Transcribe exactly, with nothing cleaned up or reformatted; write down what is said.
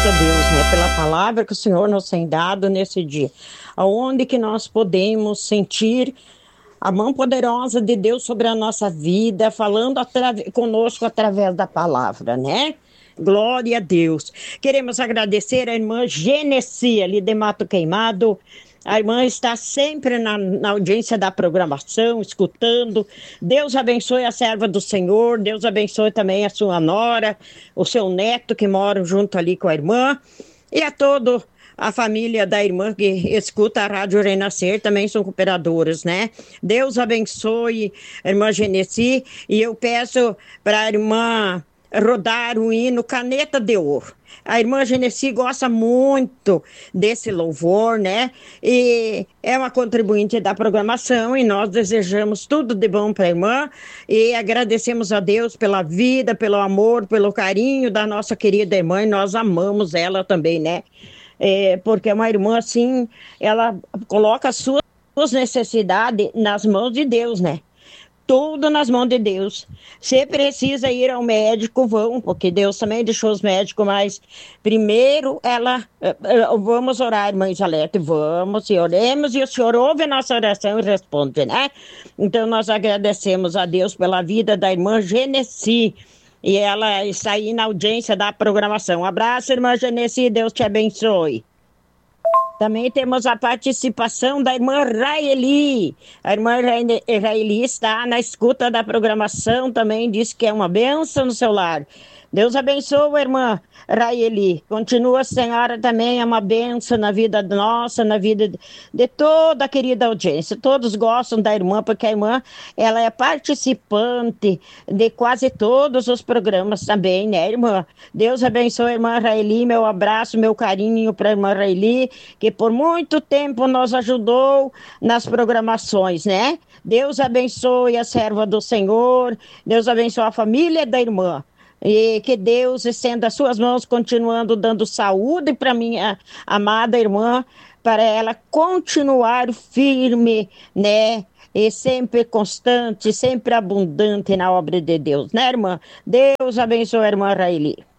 Graças a Deus, né, pela palavra que o Senhor nos tem dado nesse dia, aonde que nós podemos sentir a mão poderosa de Deus sobre a nossa vida, falando atra- conosco através da palavra, né? Glória a Deus. Queremos agradecer a irmã Genesi, ali de Mato Queimado. A irmã está sempre na, na audiência da programação, escutando. Deus abençoe a serva do Senhor. Deus abençoe também a sua nora, o seu neto que moram junto ali com a irmã. E a todo a família da irmã que escuta a Rádio Renascer, também são cooperadoras, né? Deus abençoe a irmã Genesi. E eu peço para a irmã rodar o hino Caneta de Ouro. A irmã Genesi gosta muito desse louvor, né? E é uma contribuinte da programação e nós desejamos tudo de bom para a irmã e agradecemos a Deus pela vida, pelo amor, pelo carinho da nossa querida irmã e nós amamos ela também, né? É, porque é uma irmã, assim, ela coloca as suas necessidades nas mãos de Deus, né? Tudo nas mãos de Deus. Se precisa ir ao médico, vão, porque Deus também deixou os médicos, mas primeiro ela, vamos orar, irmã Isalete, vamos, e oremos, e o Senhor ouve a nossa oração e responde, né? Então nós agradecemos a Deus pela vida da irmã Genesi, e ela está aí na audiência da programação. Um abraço, irmã Genesi, Deus te abençoe. Também temos a participação da irmã Raeli. A irmã Raeli está na escuta da programação, também disse que é uma bênção no seu lar. Deus abençoe, irmã Raeli. Continua, a senhora também é uma bênção na vida nossa, na vida de toda a querida audiência. Todos gostam da irmã, porque a irmã ela é participante de quase todos os programas também, né, irmã? Deus abençoe a irmã Raeli, meu abraço, meu carinho para a irmã Raeli, que por muito tempo nos ajudou nas programações, né? Deus abençoe a serva do Senhor, Deus abençoe a família da irmã. E que Deus estenda as suas mãos, continuando dando saúde para minha amada irmã, para ela continuar firme, né? E sempre constante, sempre abundante na obra de Deus, né, irmã? Deus abençoe a irmã Raeli.